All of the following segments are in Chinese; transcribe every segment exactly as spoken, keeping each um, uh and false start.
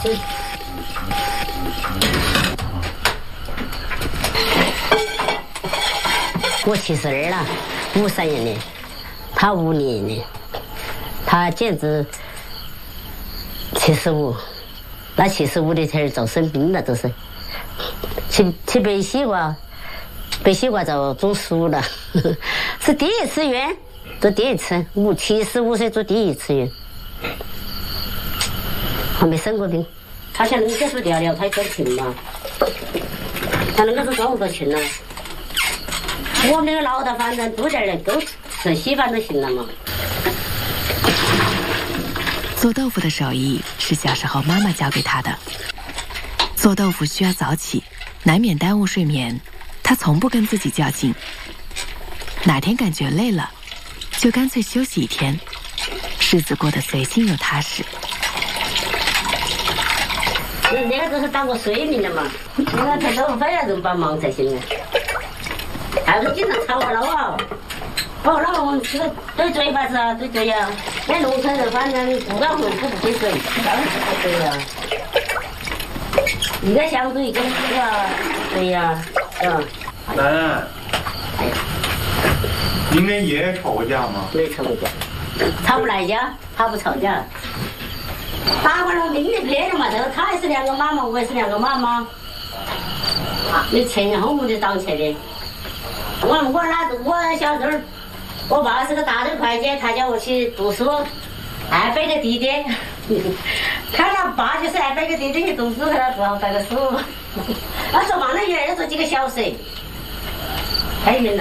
我七十二了，五三年的，他五年的，他简直七十五，那七十五的才是遭生病了，都是去去背西瓜，背西瓜就中暑了，是第一次院，做第一次，五七十五岁做第一次院，还没生过病。他想能接触掉了，他就停了，他那个是装不到群了。我们那个老的反正都在那都吃稀饭就行了嘛。 做豆腐的手艺是小时候妈妈教给他的。做豆腐需要早起，难免耽误睡眠，他从不跟自己较劲。哪天感觉累了，就干脆休息一天，日子过得随心又踏实。 那那个都是当过水民的嘛，那个做豆腐非要人帮忙才行啊。还是经常吵我老啊，我老公这个对嘴巴子啊，对嘴呀，那农村人反正不干活不不给水，当然不对呀。一个相对一个是吧？对呀，是吧？ 奶奶，您跟爷爷吵过架吗？ 没吵过架，吵不来架，他不吵架。打完了命的别人嘛，这个他也是两个妈妈，我也是两个妈妈，你前后母就当起的。我我那我小时候，我爸是个大头会计，他叫我去读书，二百个弟弟，看他爸就是二百个弟弟去读书，看他不好带个书，那说忙了一人做几个小时，太远了。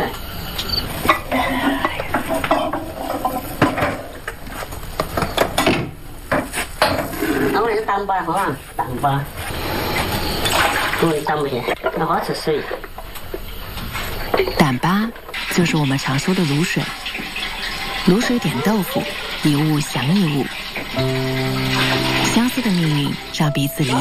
那我那个当把哈，当把，我也当不下，那好吃水。 胆巴就是我们常说的卤水，卤水点豆腐，一物降一物，相似的命运让彼此离